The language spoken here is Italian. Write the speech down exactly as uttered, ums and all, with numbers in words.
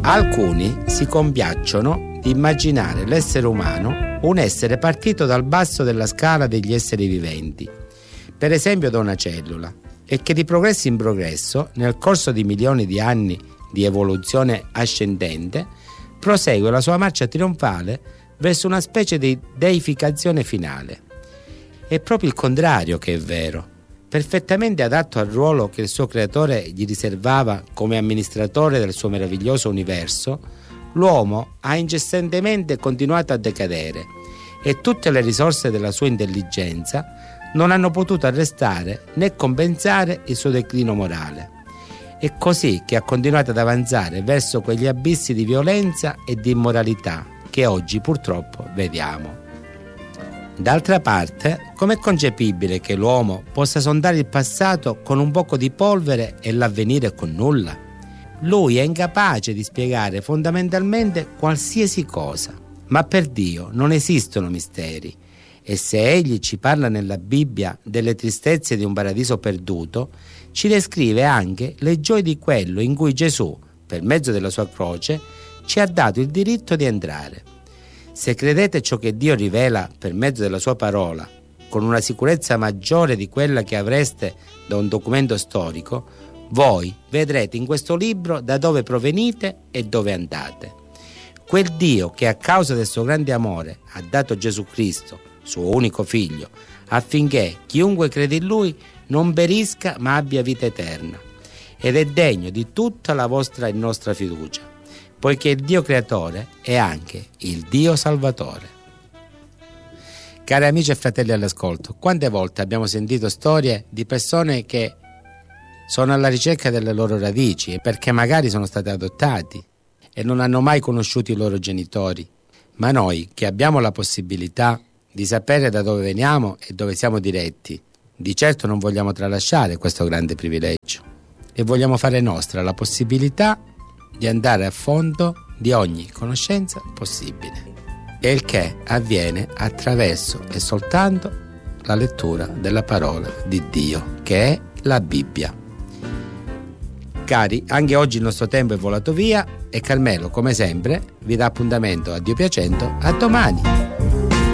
Alcuni si compiacciono di immaginare l'essere umano un essere partito dal basso della scala degli esseri viventi, per esempio da una cellula, e che di progresso in progresso, nel corso di milioni di anni di evoluzione ascendente, prosegue la sua marcia trionfale verso una specie di deificazione finale. È proprio il contrario che è vero. Perfettamente adatto al ruolo che il suo creatore gli riservava come amministratore del suo meraviglioso universo, l'uomo ha incessantemente continuato a decadere e tutte le risorse della sua intelligenza non hanno potuto arrestare né compensare il suo declino morale. È così che ha continuato ad avanzare verso quegli abissi di violenza e di immoralità che oggi purtroppo vediamo. D'altra parte, com'è concepibile che l'uomo possa sondare il passato con un poco di polvere e l'avvenire con nulla? Lui è incapace di spiegare fondamentalmente qualsiasi cosa, ma per Dio non esistono misteri, e se egli ci parla nella Bibbia delle tristezze di un paradiso perduto, ci descrive anche le gioie di quello in cui Gesù, per mezzo della sua croce, ci ha dato il diritto di entrare. Se credete ciò che Dio rivela per mezzo della sua parola, con una sicurezza maggiore di quella che avreste da un documento storico, voi vedrete in questo libro da dove provenite e dove andate. Quel Dio che a causa del suo grande amore ha dato Gesù Cristo, suo unico figlio, affinché chiunque crede in lui non perisca ma abbia vita eterna, ed è degno di tutta la vostra e nostra fiducia, poiché il Dio creatore è anche il Dio salvatore. Cari amici e fratelli all'ascolto, quante volte abbiamo sentito storie di persone che sono alla ricerca delle loro radici, perché magari sono stati adottati e non hanno mai conosciuto i loro genitori, ma noi che abbiamo la possibilità di sapere da dove veniamo e dove siamo diretti, di certo non vogliamo tralasciare questo grande privilegio e vogliamo fare nostra la possibilità di andare a fondo di ogni conoscenza possibile, e il che avviene attraverso e soltanto la lettura della parola di Dio, che è la Bibbia. Cari, anche oggi il nostro tempo è volato via e Carmelo, come sempre, vi dà appuntamento, a Dio piacendo, a domani.